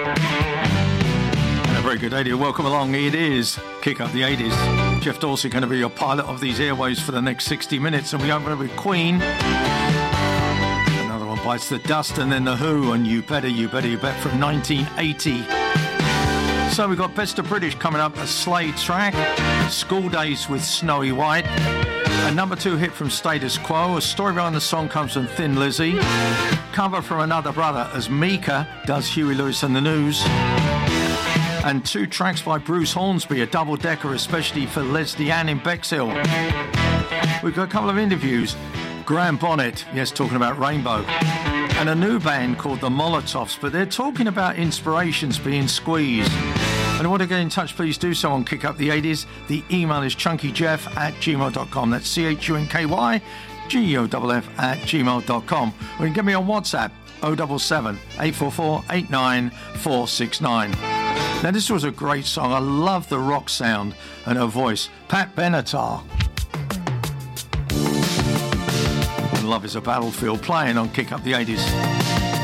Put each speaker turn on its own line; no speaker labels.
And a very good idea. Welcome along. It is Kick Up the 80s. Jeff Dorsey going to be your pilot of these airways for the next 60 minutes. And we open with Queen. Another one bites the dust, and then The Who and You Better, You Better, You Bet from 1980. So we've got Best of British coming up, a Slade track. School Days with Snowy White. A number 2 hit from Status Quo. A story behind the song comes from Thin Lizzy. Cover from Another Brother as Mika does Huey Lewis and the News. And 2 tracks by Bruce Hornsby, a double-decker especially for Leslie Ann in Bexhill. We've got a couple of interviews. Graham Bonnet, yes, talking about Rainbow. And a new band called the Molotovs, but they're talking about inspirations being squeezed. And if you want to get in touch, please do so on Kick Up the 80s. The email is chunkyjeff@gmail.com. That's CHUNKYGOFF@gmail.com. Or you can get me on WhatsApp, 077 844 89469. Now, this was a great song. I love the rock sound and her voice. Pat Benatar. Love is a Battlefield, playing on Kick Up the 80s.